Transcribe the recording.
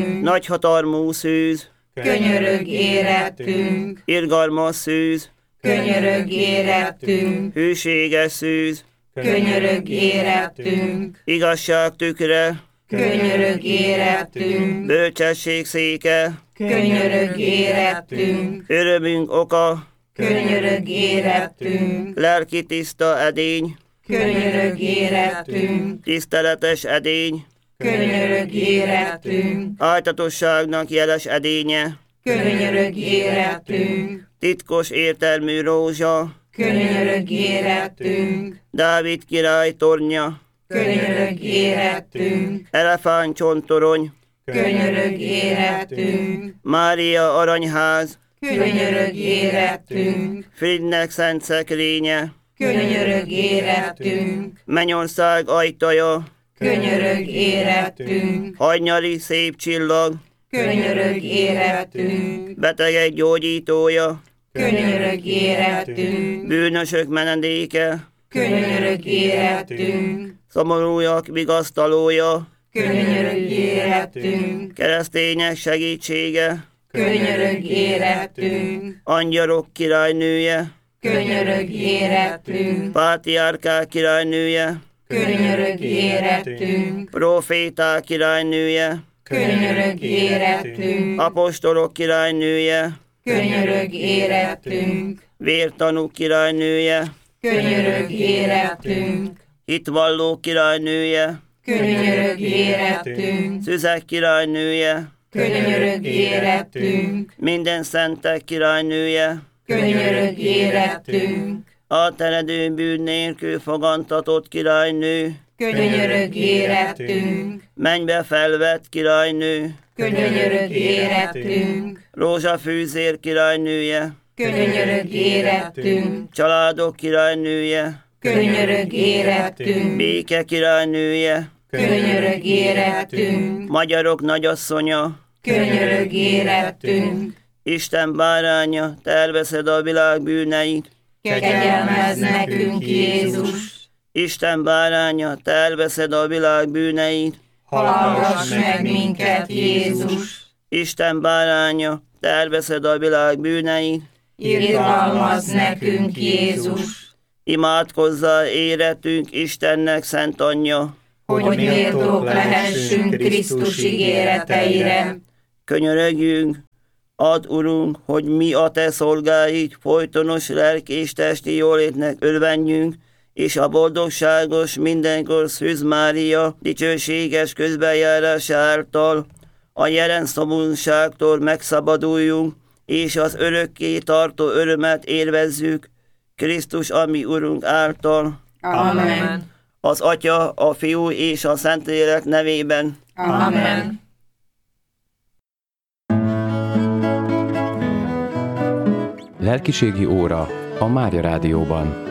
Nagyhatalmú szűz, könyörög érettünk. irgalmas szűz, Könyörög érettünk. hűséges szűz, Könyörög érettünk. igazság tükre, Könyörög érettünk. bölcsesség széke, Könyörög érettünk. örömünk oka, Könyörög érettünk. lelki tiszta edény, Könyörög érettünk. tiszteletes edény, Könyörög érettünk. áltatosságnak jeles edénye, Könyörög érettünk. titkos értelmű rózsa, Könyörög érettünk. Dávid király tornya, Könyörög érettünk. elefántcsontorony, Könyörög érettünk. Mária aranyház, Könyörög érettünk. Fridnek szent szekrénye, Könyörög érettünk. mennyország ajtaja, Könyörög érettünk. hajnyali szép csillag, Könyörög érettünk. betegek gyógyítója, Könyörög érettünk. bűnösök menedéke, Könyörög érettünk. szomorúak vigasztalója, Könyörög érettünk. keresztények segítsége, Könyörög érettünk. angyalok királynője, Könyörög érettünk. pátriárkák királynője, Könyörög érettünk. proféták királynője, Könyörög érettünk. apostolok királynője, Könyörög érettünk. vértanúk királynője, Könyörög érettünk. hitvalló királynője, Könyörög érettünk. szüzek királynője, Könyörög érettünk. minden szentek királynője, Könyörög érettünk. átteredő bűn nélkül fogantatott királynő, Könyörög érettünk. mennybe felvett királynő, Könyörög érettünk. rózsafűzér királynője, Könyörög érettünk. családok királynője, Könyörög érettünk. béke királynője, Könyörög érettünk. magyarok nagyasszonya, Könyörög érettünk. Isten báránya, te elveszed a világ bűneit, Kegyelmezz nekünk, Jézus. Isten báránya, te elveszed a világ bűneit, Hallgass meg minket, Jézus. Isten báránya, te elveszed a világ bűneit, Irgalmazz nekünk, Jézus. imádkozzál éretünk Istennek szent anyja, Hogy méltók lehessünk Krisztus ígéreteire. könyörögjünk, add, Urunk, hogy mi a te szolgáid folytonos lelki és testi jólétnek örvenjünk, és a boldogságos mindenkor Szűz Mária dicsőséges közbenjárása által a jelen szomorúságtól megszabaduljunk, és az örökké tartó örömet élvezzük Krisztus, ami Urunk által. Amen. Az Atya, a Fiú és a Szentlélek nevében. Amen. Lelkiségi óra a Mária Rádióban.